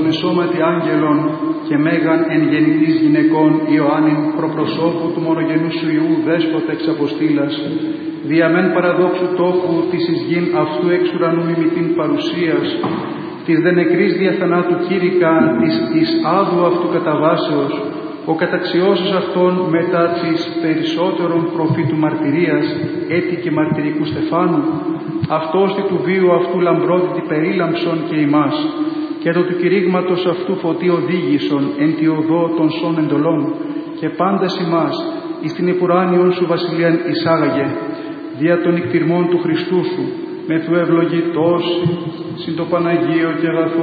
εσώματι άγγελων και μέγαν εν γεννητής γυναικών Ιωάννην προπροσώπου του μονογενού σου Υιού δέσποτε εξ αποστήλας, διαμέν παραδόξου τόκου της εις γην αυτού εξ ουρανού μιμητήν παρουσίας, της δε νεκρής δια θανάτου κήρυκα, της εις άδου αυτού καταβάσεως, ο καταξιώσος αυτών μετά της περισσότερων προφήτου μαρτυρίας, έτη και μαρτυρικού Στεφάνου, αυτός του βίου αυτού λαμπρότητη περίλαμψον και ημάς, και το του κηρύγματος αυτού φωτί οδήγησον εν τη οδό των σών εντολών, και πάντας ημάς εις την επουράνιον σου βασιλείαν εισάγαγε, δια των εκτιρμών του Χριστού σου, με του ευλογητός συν το Παναγίο και αγαθό